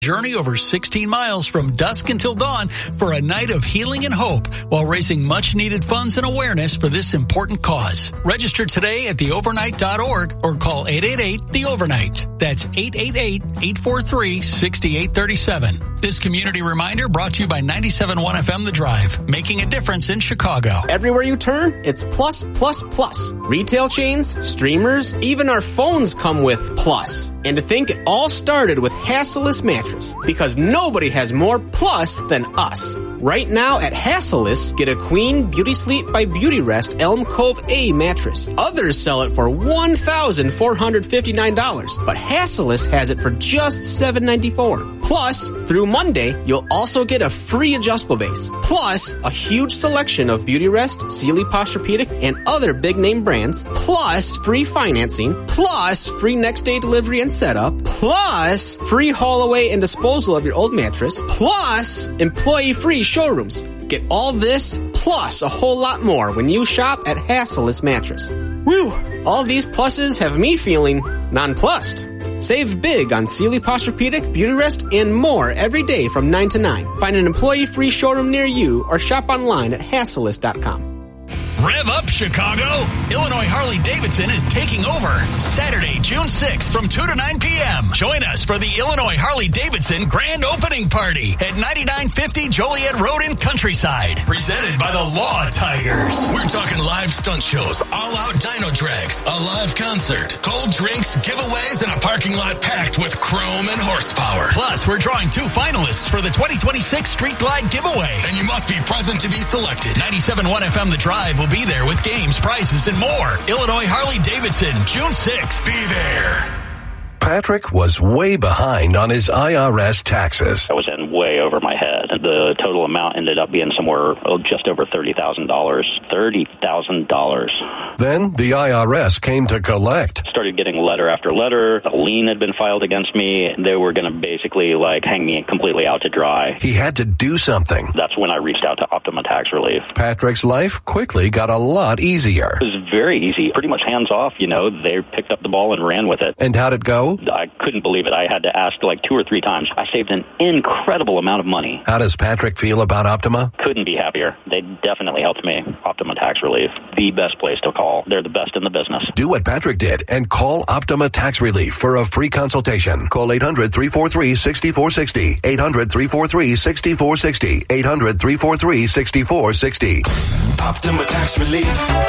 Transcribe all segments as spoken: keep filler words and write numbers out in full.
Journey over sixteen miles from dusk until dawn for a night of healing and hope while raising much needed funds and awareness for this important cause. Register today at the overnight dot org or call eight eight eight, the overnight. That's eight eight eight, eight four three, six eight three seven. This community reminder brought to you by ninety-seven point one F M The Drive, making a difference in Chicago. Everywhere you turn, it's plus, plus, plus. Retail chains, streamers, even our phones come with plus. And to think it all started with Hassellus Mattress, because nobody has more plus than us. Right now at Hassellus, get a Queen Beauty Sleep by Beauty Rest Elm Cove A mattress. Others sell it for one thousand four hundred fifty-nine dollars, but Hassellus has it for just seven hundred ninety-four dollars. Plus, through Monday, you'll also get a free adjustable base. Plus, a huge selection of Beauty Rest, Sealy Posturepedic, and other big-name brands. Plus, free financing. Plus, free next-day delivery and setup. Plus, free haul away and disposal of your old mattress. Plus, employee-free showrooms. Get all this, plus a whole lot more when you shop at Hassellus Mattress. Whew! All these pluses have me feeling nonplussed. Save big on Sealy Posturepedic, Beauty Rest, and more every day from nine to nine. Find an employee-free showroom near you or shop online at Hassellus dot com. Rev up, Chicago! Illinois Harley-Davidson is taking over Saturday, June sixth from two to nine p.m. Join us for the Illinois Harley-Davidson Grand Opening Party at ninety-nine fifty Joliet Road in Countryside. Presented by the Law Tigers. We're talking live stunt shows, all-out dyno drags, a live concert, cold drinks, giveaways, and a parking lot packed with chrome and horsepower. Plus, we're drawing two finalists for the twenty twenty-six Street Glide giveaway. And you must be present to be selected. ninety-seven point one F M The Drive will be there with games, prizes, and more. Illinois Harley-Davidson, June sixth. Be there. Patrick was way behind on his I R S taxes. I was in way over my head. The total amount ended up being somewhere oh, just over thirty thousand dollars. thirty thousand dollars. Then the I R S came to collect. Started getting letter after letter. A lien had been filed against me. They were going to basically like hang me completely out to dry. He had to do something. That's when I reached out to Optima Tax Relief. Patrick's life quickly got a lot easier. It was very easy. Pretty much hands off, you know. They picked up the ball and ran with it. And how'd it go? I couldn't believe it. I had to ask like two or three times. I saved an incredible amount of money. How does Patrick feel about Optima? Couldn't be happier. They definitely helped me. Optima Tax Relief, the best place to call. They're the best in the business. Do what Patrick did and call Optima Tax Relief for a free consultation. Call eight hundred, three four three, six four six zero. eight hundred, three four three, six four six zero. eight hundred, three four three, six four six zero. Optima Tax Relief.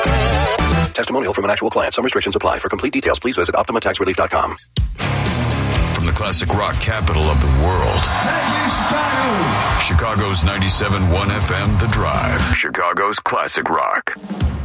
Testimonial from an actual client. Some restrictions apply. For complete details, please visit optima tax relief dot com. From the classic rock capital of the world. Thank you, Chicago. Chicago's ninety-seven point one F M The Drive. Chicago's classic rock.